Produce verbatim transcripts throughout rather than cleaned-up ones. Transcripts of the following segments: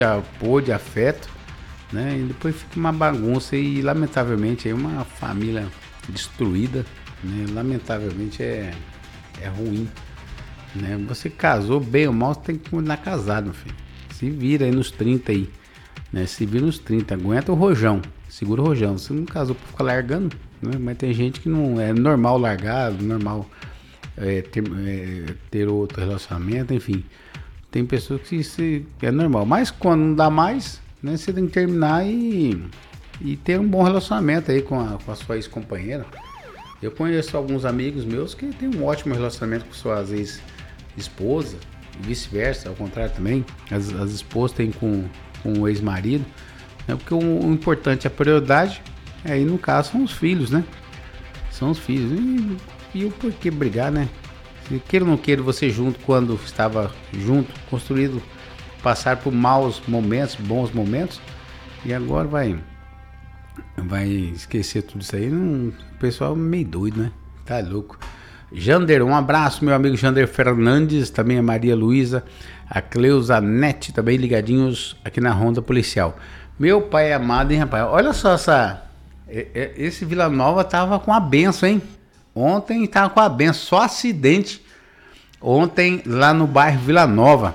apoio, de afeto, né? E depois fica uma bagunça e lamentavelmente é uma família destruída, né? Lamentavelmente é, é ruim, né? Você casou bem ou mal, você tem que continuar casado, meu filho. Se vira aí nos trinta aí, né? Se vira nos trinta, aguenta o rojão, segura o rojão. Você não casou pra ficar largando, né? Mas tem gente que não é normal largar, normal é, ter, é, ter outro relacionamento, enfim. Tem pessoas que se, é normal, mas quando não dá mais, né, você tem que terminar e, e ter um bom relacionamento aí com a, com a sua ex-companheira. Eu conheço alguns amigos meus que têm um ótimo relacionamento com suas ex-esposas e vice-versa, ao contrário também. As, as esposas têm com, com o ex-marido, né, porque o, o importante, a prioridade, aí no caso são os filhos, né? São os filhos. E, e o porquê brigar, né? Queira ou não queira, você junto, quando estava junto, construído, passar por maus momentos, bons momentos, e agora vai vai esquecer tudo isso aí. Não, o pessoal é meio doido, né? Tá louco. Jander, um abraço, meu amigo Jander Fernandes, também a Maria Luísa, a Cleusa Nete, também ligadinhos aqui na Ronda Policial. Meu pai amado, hein, rapaz? Olha só essa... Esse Vila Nova tava com a benção, hein? Ontem tava com a benção, só acidente. Ontem lá no bairro Vila Nova.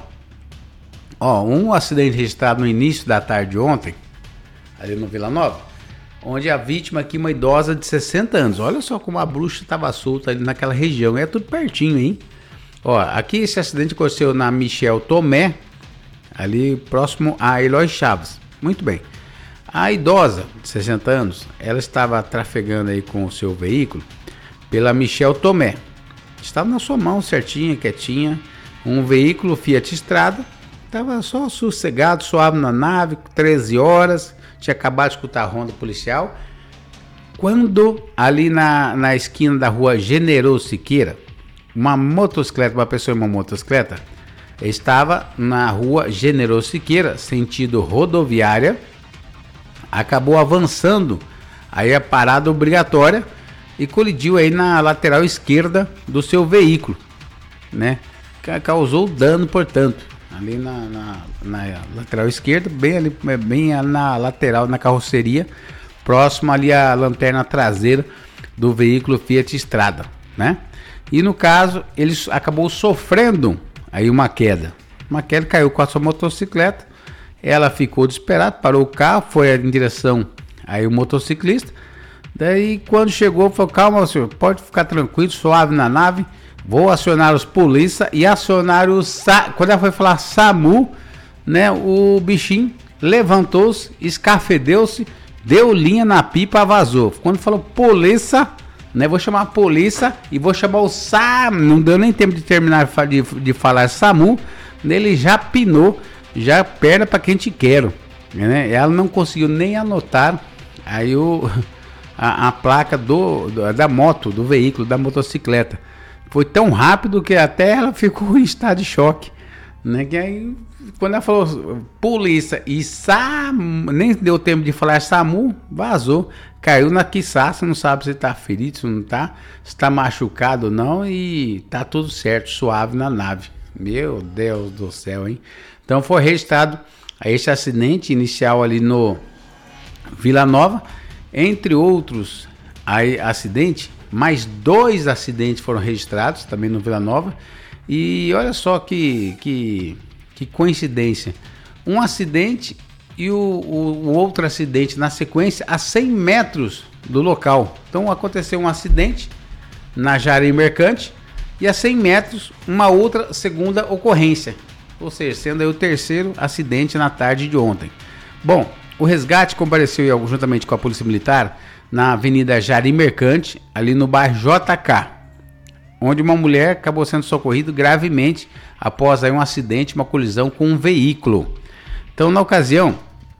Ó, um acidente registrado no início da tarde ontem, ali no Vila Nova, onde a vítima aqui, uma idosa de sessenta anos. Olha só como a bruxa estava solta ali naquela região. É tudo pertinho, hein? Ó, aqui esse acidente aconteceu na Michel Tomé, ali próximo a Eloy Chaves. Muito bem. A idosa de sessenta anos, ela estava trafegando aí com o seu veículo pela Michel Tomé. Estava na sua mão certinha, quietinha. Um veículo Fiat Strada. Estava só sossegado, suave na nave, treze horas. Tinha acabado de escutar a ronda policial. Quando ali na, na esquina da rua Generoso Siqueira, uma motocicleta, uma pessoa em uma motocicleta, estava na rua Generoso Siqueira, sentido rodoviária, acabou avançando aí a parada obrigatória e colidiu aí na lateral esquerda do seu veículo, né? Causou dano, portanto, ali na, na, na lateral esquerda, bem ali, bem na lateral, na carroceria, próximo ali à lanterna traseira do veículo Fiat Strada, né? E no caso, ele acabou sofrendo aí uma queda, uma queda, caiu com a sua motocicleta. Ela ficou desesperada, parou o carro, foi em direção aí o motociclista. Daí quando chegou, falou: calma, senhor, pode ficar tranquilo, suave na nave. Vou acionar os polícia e acionar o Sa... Quando ela foi falar SAMU, né, o bichinho levantou-se, escafedeu-se, deu linha na pipa, vazou. Quando falou polícia, né, vou chamar a polícia e vou chamar o SAMU. Não deu nem tempo de terminar de, de falar SAMU, ele já pinou, já perna para quem te quero, né? Ela não conseguiu nem anotar aí o, a, a placa do, do, da moto, do veículo, da motocicleta. Foi tão rápido que até ela ficou em estado de choque, né? Que aí, quando ela falou polícia e SAMU, nem deu tempo de falar SAMU, vazou, caiu na quiçaça, não sabe se tá ferido, se não tá, se tá machucado ou não, e tá tudo certo, suave na nave. Meu Deus do céu, hein? Então foi registrado este acidente inicial ali no Vila Nova, entre outros aí, acidente, mais dois acidentes foram registrados também no Vila Nova. E olha só que, que, que coincidência, um acidente e o, o, o outro acidente na sequência a cem metros do local. Então aconteceu um acidente na Jari Mercante e a cem metros uma outra segunda ocorrência, ou seja, sendo aí o terceiro acidente na tarde de ontem. Bom, o resgate compareceu juntamente com a Polícia Militar na Avenida Jari Mercante, ali no bairro J K, onde uma mulher acabou sendo socorrida gravemente após aí um acidente, uma colisão com um veículo. Então, na ocasião,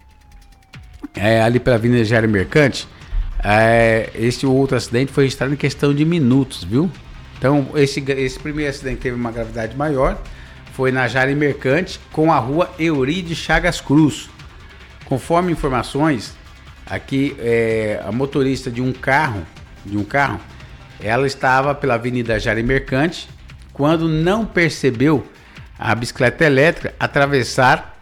é, ali pela Avenida Jari Mercante, é, este outro acidente foi registrado em questão de minutos, viu? Então, esse, esse primeiro acidente teve uma gravidade maior, foi na Jari Mercante com a rua Euride Chagas Cruz. Conforme informações, aqui é, a motorista de um carro, de um carro, ela estava pela Avenida Jari Mercante quando não percebeu a bicicleta elétrica atravessar